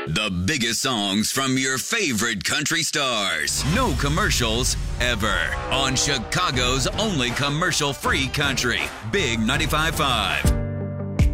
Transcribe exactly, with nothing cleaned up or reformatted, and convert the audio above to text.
The biggest songs from your favorite country stars. No commercials ever. On Chicago's only commercial-free country. Big ninety-five point five.